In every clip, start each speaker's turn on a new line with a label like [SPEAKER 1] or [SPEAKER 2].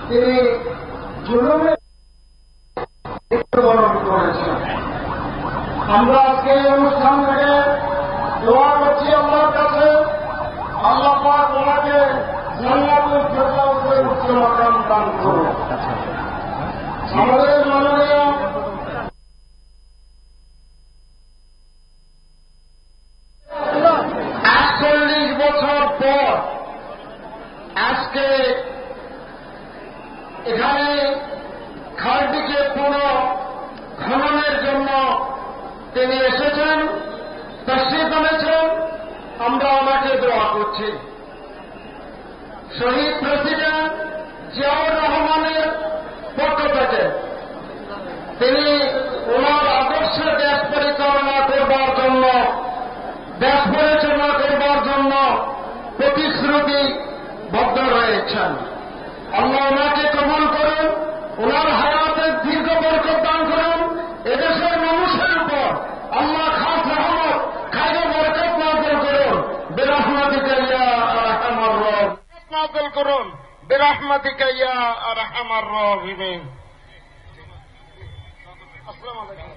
[SPEAKER 1] তিনি জুলুমে মৃত্যুবরণ করেছেন। আমরা আজকে এই অনুষ্ঠান থেকে দোয়া করছি আল্লাহর কাছে, আল্লাহ পাক ওনাকে জান্নাতুল ফেরদাউসের উচ্চ মাকাম দান করুন। আমাদের মাননীয় ৪১ বছর পর আজকে এখানে খালটিকে পুনঃ খননের জন্য তিনি এসেছেন, তশরিফ এনেছেন। আমরা ওনাকে দোয়া করছি। শহীদ প্রেসিডেন্ট জিয়াউর রহমানের পক্ষ থেকে তিনি ওনার আদর্শে দেশ পরিচালনা করবার জন্য, দেশ পরিচালনা করবার জন্য প্রতিশ্রুতিবদ্ধ রয়েছেন। আল্লাহ ওনাকে কবুল করুন, ওনার হায়াতের দীর্ঘ বরকত দান করুন। এদেশের মানুষের উপর আল্লাহ খাস রহমত, খাইর বরকত নাযিল করুন। বিরহমাতিকা ইয়া আরহামার রাহিমিন নাযিল করুন। বিরহমাতিকা ইয়া আরহামার রাহিমিন। আসসালামু আলাইকুম।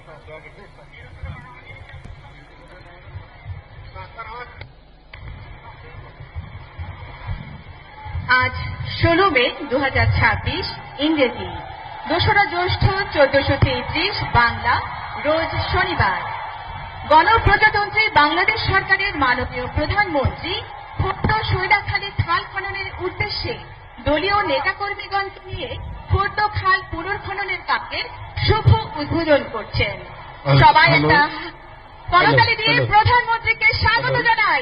[SPEAKER 2] আজ 16 মে 2026 ইংরেজি, 2রা জ্যৈষ্ঠ 1433 বাংলা, রোজ শনিবার। গণপ্রজাতন্ত্রী বাংলাদেশ সরকারের মাননীয় প্রধানমন্ত্রী খোর্দ শৈলাখালী খাল খননের উদ্দেশ্যে দলীয় নেতাকর্মীগণকে নিয়ে খোর্দ খাল পুনর্খননের কাজের শুভ উদ্বোধন করছেন। সবাই একটা করতালি দিয়ে প্রধানমন্ত্রীকে স্বাগত জানাই।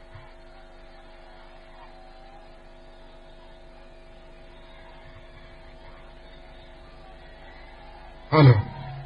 [SPEAKER 3] হ্যালো,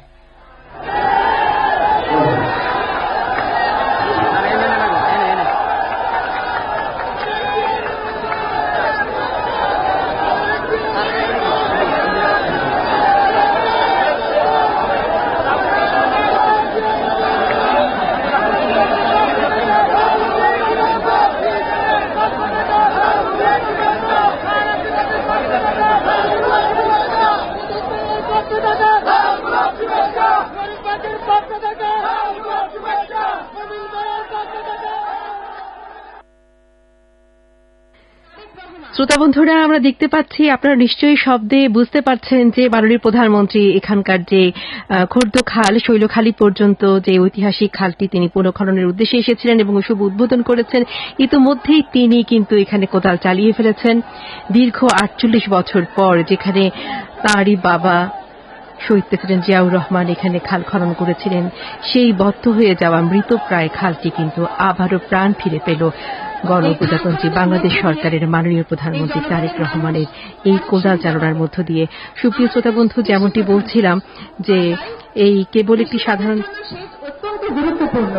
[SPEAKER 4] শ্রোতা বন্ধুরা, আমরা দেখতে পাচ্ছি, আপনারা নিশ্চয়ই শব্দে বুঝতে পারছেন যে মাননীয় প্রধানমন্ত্রী এখানকার যে খোর্দ খাল শৈলখালী পর্যন্ত যে ঐতিহাসিক খালটি তিনি পুনঃখননের উদ্দেশ্যে এসেছিলেন এবং শুভ উদ্বোধন করেছেন। ইতিমধ্যেই তিনি কিন্তু এখানে কোদাল চালিয়ে ফেলেছেন। দীর্ঘ ৪৮ বছর পর যেখানে তাঁরই বাবা শহীদ প্রেসিডেন্ট জিয়াউর রহমান এখানে খাল খনন করেছিলেন, সেই বদ্ধ হয়ে যাওয়া মৃতপ্রায় খালটি কিন্তু আবারও প্রাণ ফিরে পেল গণপ্রজাতন্ত্রী বাংলাদেশ সরকারের মাননীয় প্রধানমন্ত্রী তারেক রহমানের এই কোদাল চালনার মধ্য দিয়ে। সুপ্রিয় শ্রোতা বন্ধু, যেমনটি বলছিলাম যে এই কেবল একটি সাধারণ,
[SPEAKER 2] অত্যন্ত গুরুত্বপূর্ণ।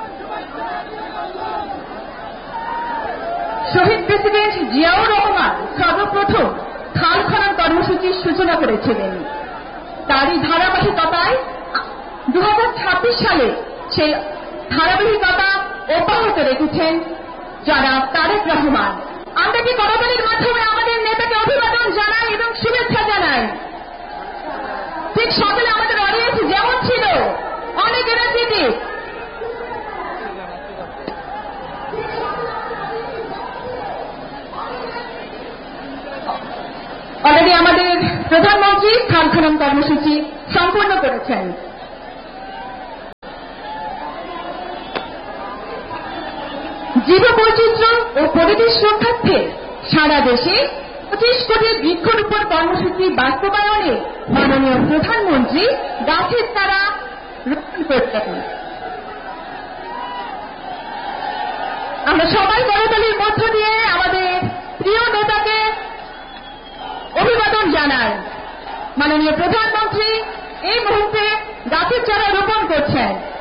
[SPEAKER 2] শহীদ প্রেসিডেন্ট জিয়াউর রহমান সর্বপ্রথম খাল খনন কর্মসূচির সূচনা করেছিলেন। তারই ধারাবাহিকতায় 2026 সালে সেই ধারাবাহিকতা অব্যাহত রেখেছেন জনাব তারেক রহমান। আমরা কি করতালির মাধ্যমে আমাদের নেতাকে অভিবাদন জানাই এবং শুভেচ্ছা জানাই। ঠিক সকালে আমাদের অডিয়েন্স যেমন ছিল, অনেক এনার্জেটিক। অলরেডি আমাদের প্রধানমন্ত্রী খাল খনন কর্মসূচি সম্পন্ন করেছেন। জীববৈচিত্র্য ও পরিবেশ রক্ষার্থে সারা দেশে 25 কোটি বৃক্ষরোপণ কর্মসূচি বাস্তবায়নে মাননীয় প্রধানমন্ত্রী গাছের চারা রোপণ করতেন। আমরা সবাই করতালির মধ্য দিয়ে আমাদের প্রিয় নেতাকে অভিবাদন জানাই। মাননীয় প্রধানমন্ত্রী এই মুহূর্তে গাছের চারা রোপণ করছেন।